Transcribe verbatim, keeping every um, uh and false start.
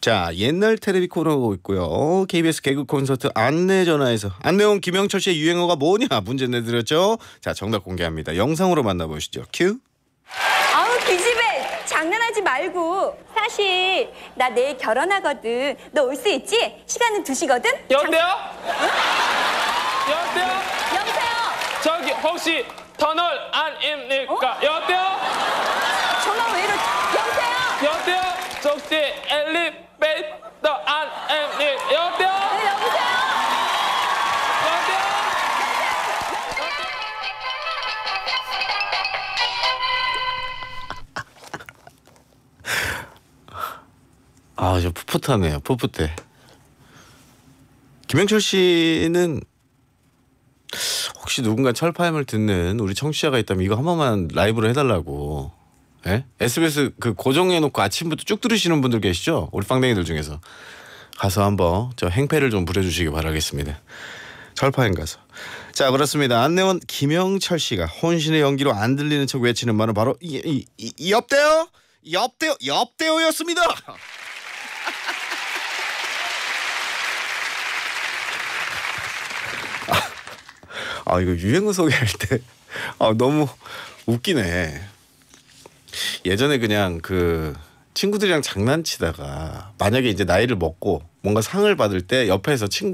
자, 옛날 텔레비 코너고 있고요. 케이비에스 개그 콘서트 안내 전화에서 안내원 김영철 씨의 유행어가 뭐냐 문제 내드렸죠. 자, 정답 공개합니다. 영상으로 만나보시죠. 큐. 아우 기집애 장난하지 말고 사실 나 내일 결혼하거든. 너 올 수 있지? 시간은 두 시거든? 여보세요? 장... 여보세요? 여보세요? 저기 혹시 터널 안입니까? 어? 여보세요? 전화 왜 이러... 여보세요? 여보세요? 저 혹시 엘리베이터 안입니까? 여보세요? 네, 여보세요? 여보세요? 아, 저 풋풋하네요. 풋풋해. 김영철 씨는 혹시 누군가 철파임을 듣는 우리 청취자가 있다면 이거 한 번만 라이브로 해달라고. 예? 에스비에스 그 고정해놓고 아침부터 쭉 들으시는 분들 계시죠? 우리 빵댕이들 중에서. 가서 한번 저 행패를 좀 부려주시기 바라겠습니다. 철파임 가서. 자, 그렇습니다. 안내원 김영철 씨가 혼신의 연기로 안 들리는 척 외치는 말은 바로 이, 이, 이, 이 옆대요? 옆대요? 옆대요였습니다. 아, 이거 유행어 소개할 때 아, 너무 웃기네. 예전에 그냥 그 친구들이랑 장난치다가 만약에 이제 나이를 먹고 뭔가 상을 받을 때 옆에서 친구